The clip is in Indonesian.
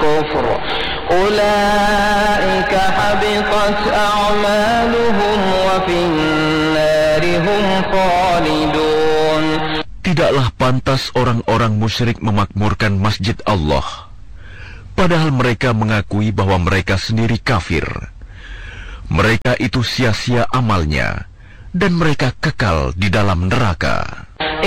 الكفر أولئك حبطت أعمالهم وفي النار هم خالدون. Tidaklah pantas orang-orang musyrik memakmurkan masjid Allah, padahal mereka mengakui bahwa mereka sendiri kafir. Mereka itu sia-sia amalnya, dan mereka kekal di dalam neraka.